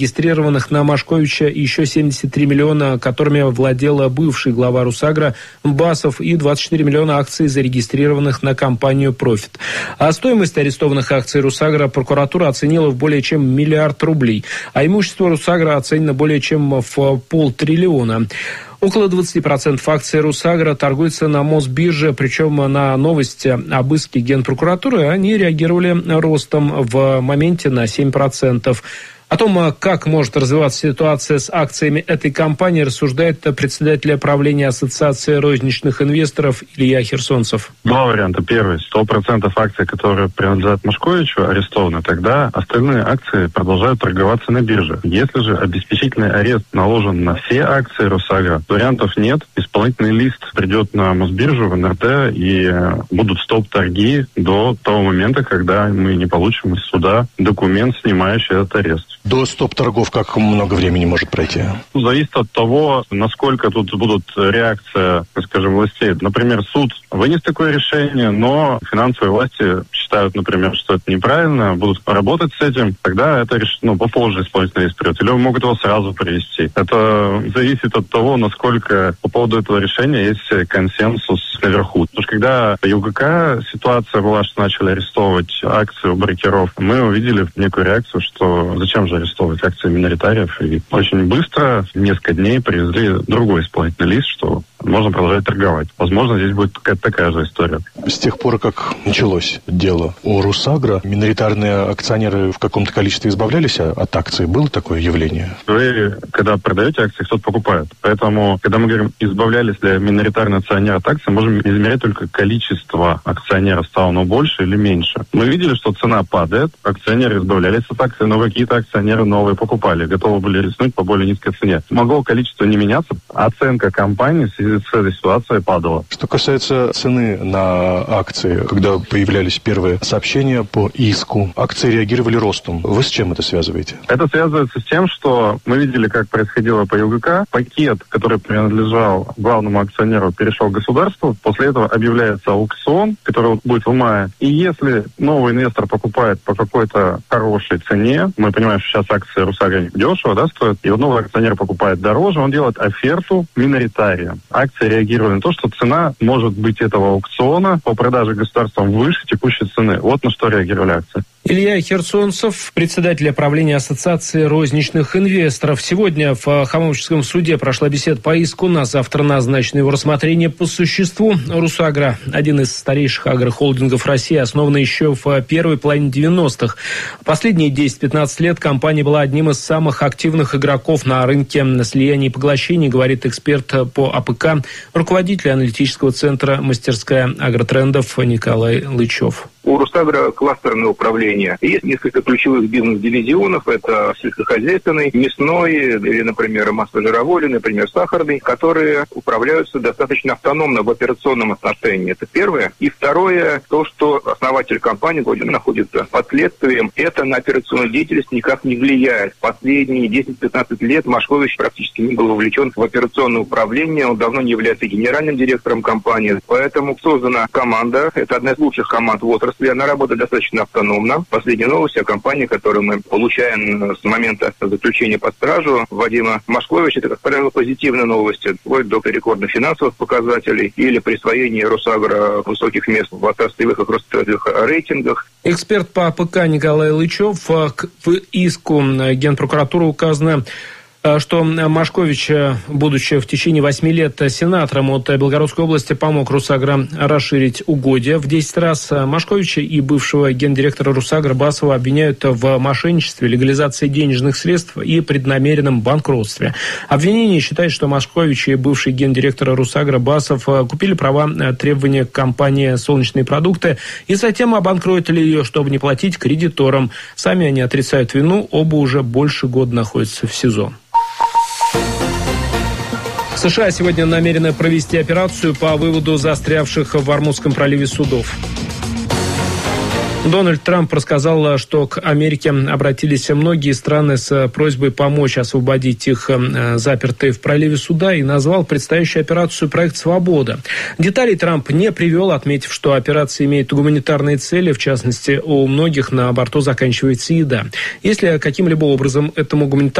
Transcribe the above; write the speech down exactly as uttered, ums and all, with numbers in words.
регистрированных на Машковича еще семьдесят три миллиона, которыми владела бывший глава Русагра Басов, и двадцать четыре миллиона акций, зарегистрированных на компанию «Профит». А стоимость арестованных акций Русагра прокуратура оценила в более чем миллиард рублей, а имущество Русагра оценено более чем в полтриллиона. Около двадцать процентов акций Русагра торгуются на Мосбирже, причем на новости об иске Генпрокуратуры они реагировали ростом в моменте на семь процентов. О том, как может развиваться ситуация с акциями этой компании, рассуждает председатель правления Ассоциации розничных инвесторов Илья Херсонцев. Два варианта. Первый. сто процентов акций, которые принадлежат Машковичу, арестованы. Тогда остальные акции продолжают торговаться на бирже. Если же обеспечительный арест наложен на все акции Русагра, вариантов нет. Исполнительный лист придет на Мосбиржу, в эн эр тэ, и будут стоп-торги до того момента, когда мы не получим из суда документ, снимающий этот арест. До стоп-торгов как много времени может пройти? Зависит от того, насколько тут будут реакция, скажем, властей. Например, суд вынес такое решение, но финансовые власти считают, например, что это неправильно, будут работать с этим, тогда это ну, попозже исполнительный лист придет. Или могут его сразу привести. Это зависит от того, насколько по поводу этого решения есть консенсус наверху. Потому что когда по ю гэ ка ситуация была, что начали арестовывать акции у брокеров, мы увидели некую реакцию, что зачем же арестовывать акции миноритариев. И очень быстро, несколько дней, привезли другой исполнительный лист, что можно продолжать торговать. Возможно, здесь будет какая-то такая же история. С тех пор, как началось дело о Русагра, миноритарные акционеры в каком-то количестве избавлялись от акций? Было такое явление? Вы, когда продаете акции, кто-то покупает. Поэтому, когда мы говорим, избавлялись ли миноритарные акционеры от акций, можем измерять только количество акционеров, стало оно больше или меньше. Мы видели, что цена падает, акционеры избавлялись от акций, но какие-то акционеры новые покупали, готовы были рискнуть по более низкой цене. Могло количество не меняться, оценка компании в связи с этой ситуацией падала. Что касается цены на акции, когда появлялись первые сообщения по иску, акции реагировали ростом. Вы с чем это связываете? Это связывается с тем, что мы видели, как происходило по ю гэ ка. Пакет, который принадлежал главному акционеру, перешел к государству. После этого объявляется аукцион, который будет в мае. И если новый инвестор покупает по какой-то хорошей цене, мы понимаем, что сейчас акции Русагра дешево, да, стоят, и вот новый акционер покупает дороже, он делает оферту миноритариям. Акции реагировали на то, что цена может быть этого аукциона по продаже государством выше текущей цены. Вот на что реагировали акции. Илья Херсонцев, председатель правления Ассоциации розничных инвесторов. Сегодня в Хамовническом суде прошла беседа по иску. На завтра назначено его рассмотрение по существу. Русагра, один из старейших агрохолдингов России, основанный еще в первой половине девяностых. Последние десять-пятнадцать лет компания была одним из самых активных игроков на рынке слияний и поглощений, говорит эксперт по а пэ ка, руководитель аналитического центра «Мастерская агротрендов» Николай Лычев. У Русагра кластерное управление. Есть несколько ключевых бизнес-дивизионов. Это сельскохозяйственный, мясной, или, например, масло-жировой, или, например, сахарный, которые управляются достаточно автономно в операционном отношении. Это первое. И второе, то, что основатель компании Владимир находится под следствием, это на операционную деятельность никак не влияет. Последние десять-пятнадцать лет Машкович практически не был вовлечен в операционное управление. Он давно не является генеральным директором компании. Поэтому создана команда. Это одна из лучших команд в отрасли. Она работает достаточно автономно. Последняя новость о компании, которую мы получаем с момента заключения под стражу Вадима Машковича, это, как правило, позитивные новости, вплоть до рекордных финансовых показателей или присвоения Русагра высоких мест в отраслевых и кросс-отраслевых рейтингах. Эксперт по а пэ ка Николай Лычев. В иску Генпрокуратуры указано, что Машкович, будучи в течение восьми лет сенатором от Белгородской области, помог Русагра расширить угодья в десять раз. Машковича и бывшего гендиректора Русагра Басова обвиняют в мошенничестве, легализации денежных средств и преднамеренном банкротстве. Обвинение считает, что Машкович и бывший гендиректор Русагра Басов купили права требования компании «Солнечные продукты» и затем обанкротили ее, чтобы не платить кредиторам. Сами они отрицают вину, оба уже больше года находятся в СИЗО. США сегодня намерены провести операцию по выводу застрявших в Ормутском проливе судов. Дональд Трамп рассказал, что к Америке обратились многие страны с просьбой помочь освободить их запертые в проливе Суда и назвал предстоящую операцию проект «Свобода». Деталей Трамп не привел, отметив, что операция имеет гуманитарные цели, в частности, у многих на борту заканчивается еда. Если каким-либо образом этому гуманитарному